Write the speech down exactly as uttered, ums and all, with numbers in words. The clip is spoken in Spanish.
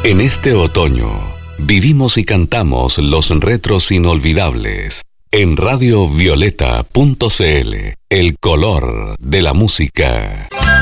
En este otoño, vivimos y cantamos los retros inolvidables. En radio violeta punto c l, el color de la música.